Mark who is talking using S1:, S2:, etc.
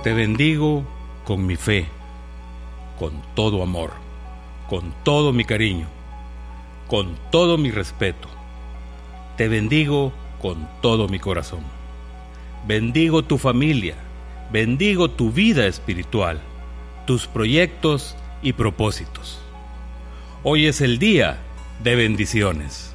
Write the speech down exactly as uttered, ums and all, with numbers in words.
S1: Te bendigo con mi fe, con todo amor, con todo mi cariño, con todo mi respeto. Te bendigo con todo mi corazón. Bendigo tu familia, bendigo tu vida espiritual, tus proyectos y propósitos. Hoy es el día de bendiciones.